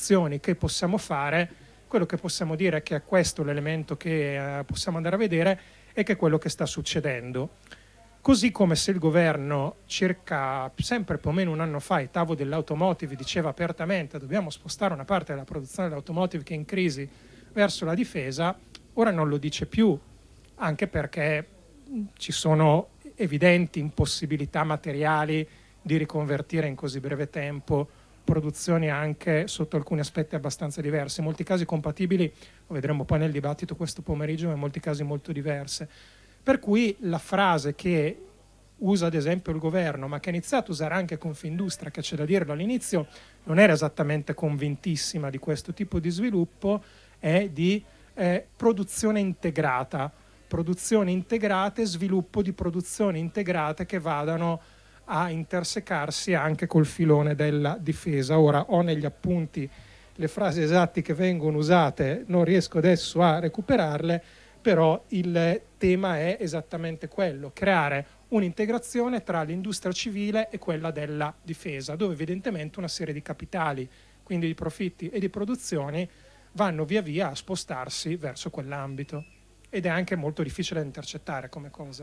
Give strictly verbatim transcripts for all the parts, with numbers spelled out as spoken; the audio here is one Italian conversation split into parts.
proiezioni che possiamo fare, quello che possiamo dire è che è questo l'elemento che eh, possiamo andare a vedere e che è quello che sta succedendo. Così come se il governo circa sempre più o meno un anno fa, ai tavoli dell'automotive, diceva apertamente dobbiamo spostare una parte della produzione dell'automotive che è in crisi verso la difesa, ora non lo dice più, anche perché ci sono evidenti impossibilità materiali di riconvertire in così breve tempo produzioni anche sotto alcuni aspetti abbastanza diversi, in molti casi compatibili, lo vedremo poi nel dibattito questo pomeriggio, ma in molti casi molto diverse. Per cui la frase che usa ad esempio il governo, ma che ha iniziato a usare anche Confindustria, che c'è da dirlo all'inizio, non era esattamente convintissima di questo tipo di sviluppo, è di eh, produzione integrata, produzione integrate, sviluppo di produzioni integrate che vadano a intersecarsi anche col filone della difesa. Ora ho negli appunti le frasi esatte che vengono usate, non riesco adesso a recuperarle, però il tema è esattamente quello, creare un'integrazione tra l'industria civile e quella della difesa, dove evidentemente una serie di capitali, quindi di profitti e di produzioni, vanno via via a spostarsi verso quell'ambito. Ed è anche molto difficile da intercettare come cosa.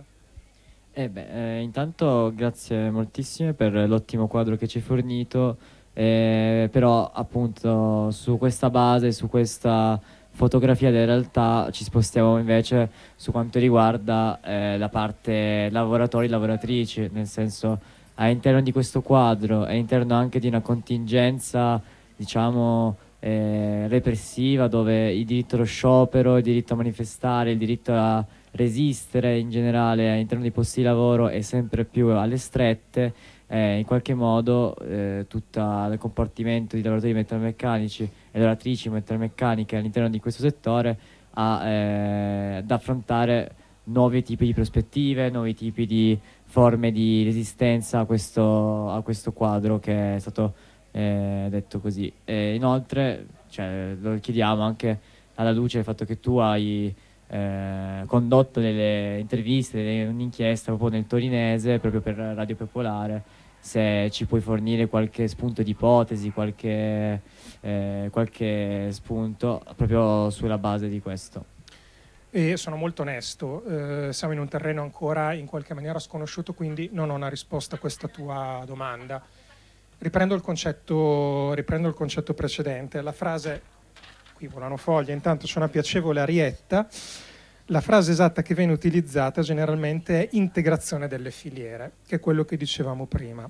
Eh beh, eh, intanto grazie moltissime per l'ottimo quadro che ci hai fornito, eh, però appunto su questa base, su questa fotografia della realtà ci spostiamo invece su quanto riguarda eh, la parte lavoratori e lavoratrici, nel senso all'interno di questo quadro, all'interno anche di una contingenza, diciamo, eh, repressiva, dove il diritto allo sciopero, il diritto a manifestare, il diritto a resistere in generale all'interno dei posti di lavoro è sempre più alle strette, eh, in qualche modo eh, tutto il comportamento di lavoratori metalmeccanici e lavoratrici metalmeccaniche all'interno di questo settore ha eh, da affrontare nuovi tipi di prospettive, nuovi tipi di forme di resistenza a questo, a questo quadro che è stato eh, detto così. E inoltre, cioè, lo chiediamo anche alla luce del fatto che tu hai eh, condotto delle interviste, delle, un'inchiesta proprio nel torinese, proprio per Radio Popolare, se ci puoi fornire qualche spunto di ipotesi, qualche, eh, qualche spunto proprio sulla base di questo. E sono molto onesto, eh, siamo in un terreno ancora in qualche maniera sconosciuto, quindi non ho una risposta a questa tua domanda. Riprendo il concetto, riprendo il concetto precedente. La frase, qui volano foglie, intanto c'è una piacevole arietta, la frase esatta che viene utilizzata generalmente è integrazione delle filiere, che è quello che dicevamo prima.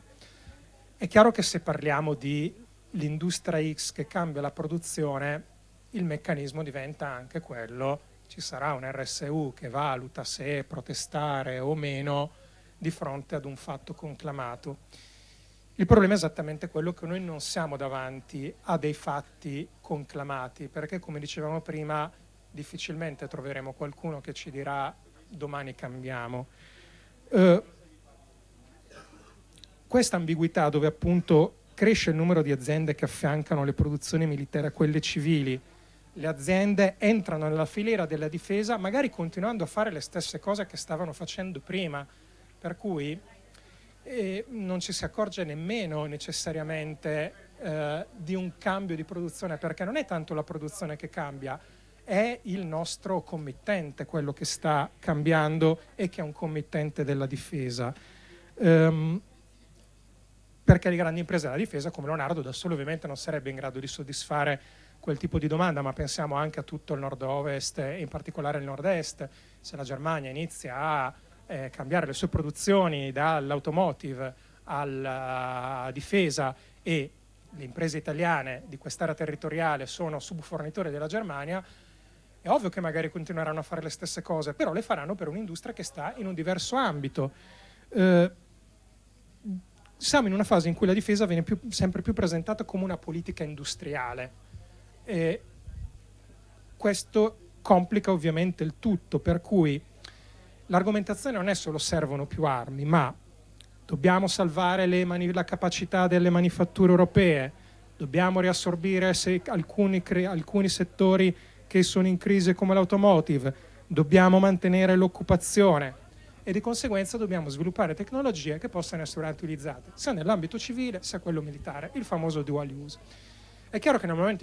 È chiaro che se parliamo di l'industria X che cambia la produzione, il meccanismo diventa anche quello, ci sarà un R S U che valuta se protestare o meno di fronte ad un fatto conclamato. Il problema è esattamente quello che noi non siamo davanti a dei fatti conclamati, perché come dicevamo prima difficilmente troveremo qualcuno che ci dirà domani cambiamo. Eh, questa ambiguità dove appunto cresce il numero di aziende che affiancano le produzioni militari a quelle civili, le aziende entrano nella filiera della difesa magari continuando a fare le stesse cose che stavano facendo prima, per cui eh, non ci si accorge nemmeno necessariamente eh, di un cambio di produzione, perché non è tanto la produzione che cambia, è il nostro committente quello che sta cambiando e che è un committente della difesa. Um, perché le grandi imprese della difesa come Leonardo da solo ovviamente non sarebbe in grado di soddisfare quel tipo di domanda, ma pensiamo anche a tutto il nord-ovest e in particolare il nord-est. Se la Germania inizia a eh, cambiare le sue produzioni dall'automotive alla difesa e le imprese italiane di quest'area territoriale sono subfornitori della Germania, è ovvio che magari continueranno a fare le stesse cose, però le faranno per un'industria che sta in un diverso ambito. Eh, siamo in una fase in cui la difesa viene più, sempre più presentata come una politica industriale. E questo complica ovviamente il tutto, per cui l'argomentazione non è solo servono più armi, ma dobbiamo salvare le mani- la capacità delle manifatture europee, dobbiamo riassorbire se alcuni, cre- alcuni settori che sono in crisi come l'automotive, dobbiamo mantenere l'occupazione e di conseguenza dobbiamo sviluppare tecnologie che possano essere utilizzate sia nell'ambito civile sia quello militare, il famoso dual use. È chiaro che nel momento